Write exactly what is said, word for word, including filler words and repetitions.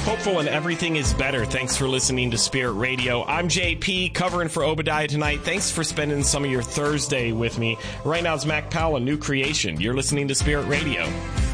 hopeful and everything is better. Thanks for listening to Spirit Radio. I'm J P, covering for Obadiah tonight. Thanks for spending some of your Thursday with me. Right now it's Mac Powell, A New Creation. You're listening to Spirit Radio.